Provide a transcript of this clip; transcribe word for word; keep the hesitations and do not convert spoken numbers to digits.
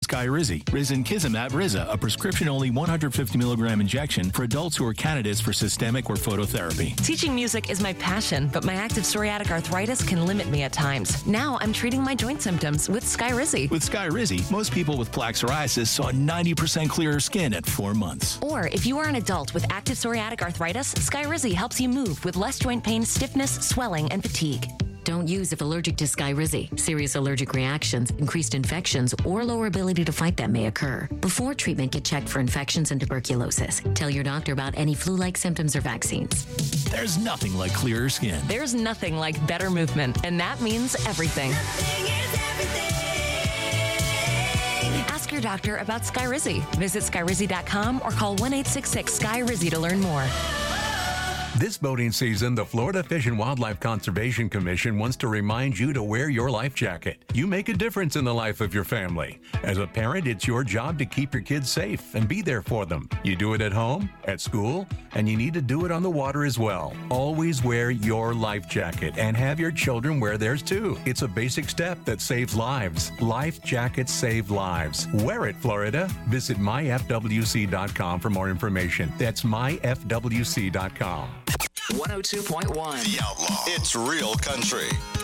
Skyrizi. Risankizumab Riza, a prescription-only one hundred fifty milligram injection for adults who are candidates for systemic or phototherapy. Teaching music is my passion, but my active psoriatic arthritis can limit me at times. Now I'm treating my joint symptoms with Skyrizi. With Skyrizi, most people with plaque psoriasis saw ninety percent clearer skin at four months. Or if you are an adult with active psoriatic arthritis, Skyrizi helps you move with less joint pain, stiffness, swelling, and fatigue. Don't use if allergic to Skyrizi. Serious allergic reactions, increased infections, or lower ability to fight them may occur. Before treatment, get checked for infections and tuberculosis. Tell your doctor about any flu-like symptoms or vaccines. There's nothing like clearer skin. There's nothing like better movement, and that means everything. Nothing is everything. Ask your doctor about Skyrizi. Visit Skyrizi dot com or call one eight six six Skyrizi to learn more. This boating season, the Florida Fish and Wildlife Conservation Commission wants to remind you to wear your life jacket. You make a difference in the life of your family. As a parent, it's your job to keep your kids safe and be there for them. You do it at home, at school, and you need to do it on the water as well. Always wear your life jacket and have your children wear theirs too. It's a basic step that saves lives. Life jackets save lives. Wear it, Florida. Visit my f w c dot com for more information. That's my f w c dot com. one oh two point one The Outlaw. It's real country.